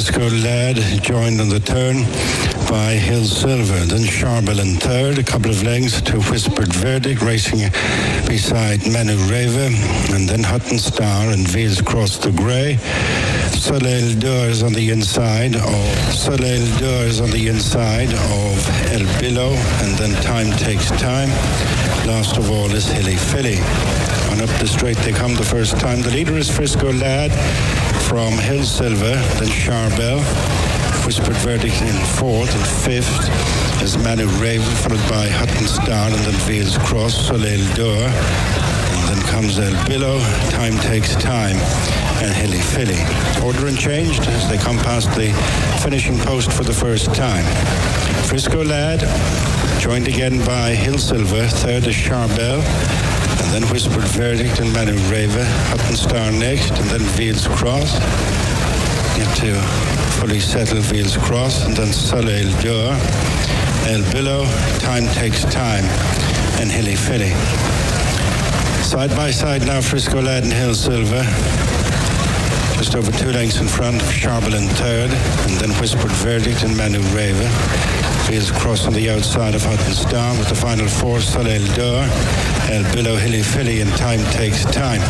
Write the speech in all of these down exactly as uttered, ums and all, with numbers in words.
Frisco Lad joined on the turn by Hill Silver. Then Charbel in third, a couple of lengths to Whispered Verdict, racing beside Manu Reva, and then Hutton Star and Vales Cross the Grey. Soleil D'Ors on the inside of Soleil D'Ors on the inside of El Billo, and then Time Takes Time. Last of all is Hilly Filly. On up the straight they come the first time. The leader is Frisco Lad from Hill Silver, then Charbel. Whispered Verdict in fourth, and fifth is Manu Raven, followed by Hutton Star, and then Vales Cross, Soleil D'Or. And then comes El Billo, Time Takes Time, and Hilly Filly. Order unchanged as they come past the finishing post for the first time. Frisco Lad, joined again by Hill Silver. Third is Charbel, and then Whispered Verdict and Manu Reva. Hutton Star next, and then Vales Cross. Get to fully settle Vales Cross, and then Soleil D'Or, El Billo, Time Takes Time, and Hilly Filly. Side by side now, Frisco Lad and Hill Silver. Just over two lengths in front, Charbel in third, and then Whispered Verdict and Manu Reva. Vales Cross on the outside of Hutton Star with the final four, Soleil D'Or, El Billo, Hilly Filly, and Time Takes Time.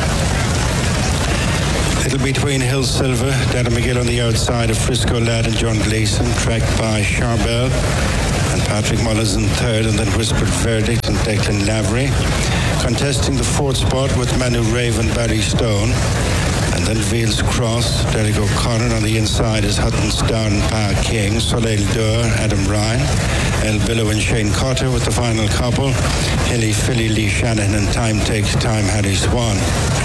Little between Hill Silver, Dada McGill on the outside of Frisco Lad and John Gleeson, tracked by Charbel and Patrick Mullins in third, and then Whispered Verdict and Declan Lavery. Contesting the fourth spot with Manu Rave and Barry Stone. And then Vales Cross, Derek O'Connor. On the inside is Hutton Star and Pa King, Soleil D'Or, Adam Ryan, El Billo and Shane Cotter with the final couple, Hilly Filly, Lee Shannon, and Time Takes Time, Harry Swan.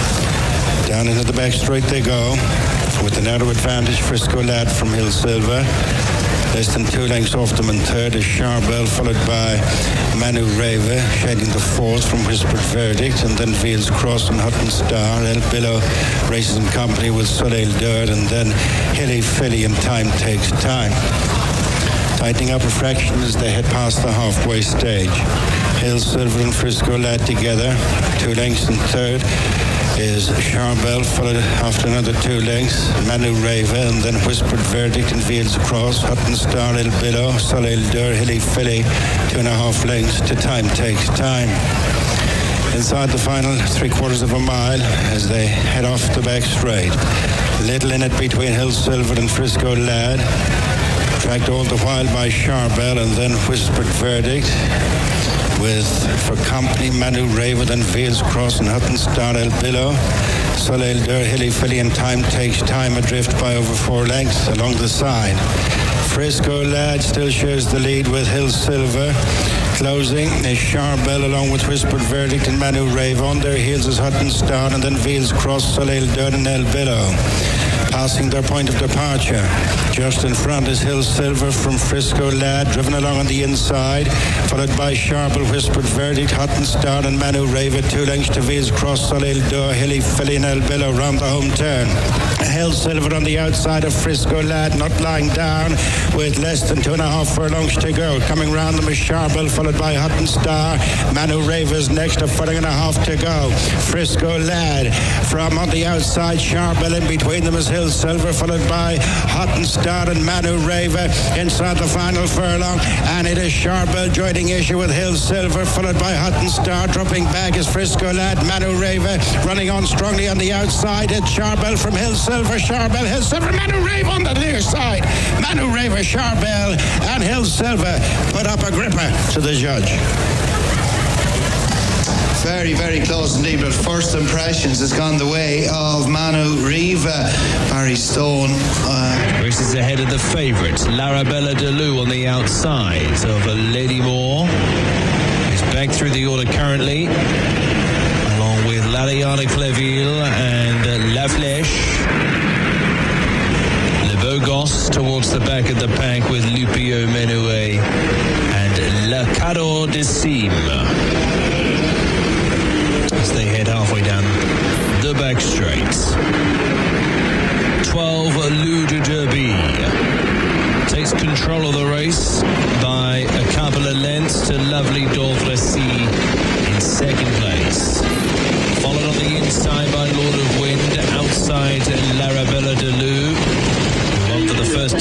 Down into the back straight they go, with the narrow advantage, Frisco Lad from Hill Silver. Less than two lengths off them in third is Charbel, followed by Manu Reva, shading the fourth from Whispered Verdict, and then Vales Cross and Hutton Star. El Billo races in company with Soleil D'Or, and then Hilly Filly and Time Takes Time. Tightening up a fraction as they head past the halfway stage. Hill Silver and Frisco Lad together, two lengths in third is Charbel, followed after another two lengths, Manu Reva, and then Whispered Verdict and Vales Cross, Hutton Star, El Billo, Soleil D'Or, Hilly Filly, two and a half lengths to Time Takes Time. Inside the final three quarters of a mile as they head off the back straight. Little in it between Hill Silver and Frisco Lad, tracked all the while by Charbel and then Whispered Verdict, with for company Manu Reva, then Vales Cross and Hutton Star, El Billo, Soleil D'Or, Hilly Filly, and Time Takes Time adrift by over four lengths along the side. Frisco Lad still shares the lead with Hill Silver. Closing is Charbel along with Whispered Verdict and Manu Reva. On their heels is Hutton Star, and then Vales Cross, Soleil D'Or, and El Billo. Passing their point of departure. Just in front is Hill Silver from Frisco Lad, driven along on the inside, followed by Charbel, Whispered Verdict, Hutton Star, and Manu Reva. Two lengths to Vales Cross, Soleil D'Or, Hilly Filly, and El Billo round the home turn. Hill Silver on the outside of Frisco Lad, not lying down, with less than two and a half furlongs to go. Coming round them is Charbel, followed by Hutton Star. Manu Reva's next, a furlong and a half to go. Frisco Lad from on the outside, Charbel in between them is Hill Silver, followed by Hutton Star and Manu Reva inside the final furlong, and it is Charbel joining issue with Hill Silver, followed by Hutton Star. Dropping back is Frisco Lad. Manu Reva running on strongly on the outside. It's Charbel from Hill Silver, Charbel, Hill Silver, Manu Reva on the near side. Manu Reva, Charbel, and Hill Silver put up a gripper to the judge. Very, very close indeed, but first impressions has gone the way of Manu Reva. Barry Stone uh... races ahead of the favourite, Larabella Delou on the outside of Lady Moore. He's back through the order currently, along with Lariana Cleville and La Flèche. Le Beau Gosse towards the back of the pack with Lupio Menouet and Le Cadeau de Cime, as they head halfway down the back straight. twelve Lou de Derby takes control of the race by a couple of lengths to Lovely Dorflessy in second place. Followed on the inside by Lord of Wind, outside Larabella Delou, who won for the first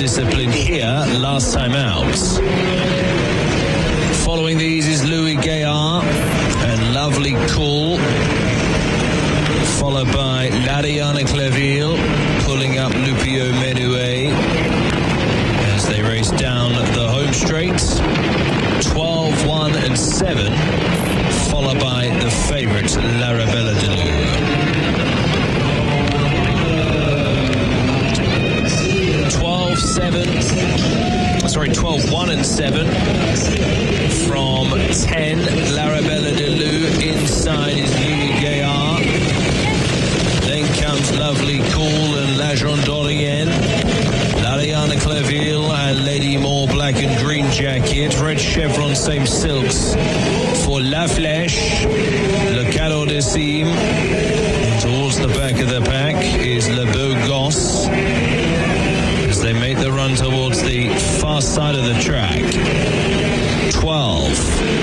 discipline here last time out. Following these is Louis Gaillard and Lovely Cool, followed by Lariana Cleville pulling up Lupio Menuet as they race down the home straight. twelve, one and seven, followed by the favourite Larabella de Lou. twelve, seven, sorry, twelve, one and seven from ten, Larabella de Lou. Inside is Louis Gaillard. Then comes Lovely Cool and La Gendorienne. Lariana Cleville and Lady Moore, black and green jacket. Red chevron, same silks for La Flèche. Le Cadeau de Cime. And towards the back of the pack is Le Beau Gosse as they make the run towards the far side of the track. twelve.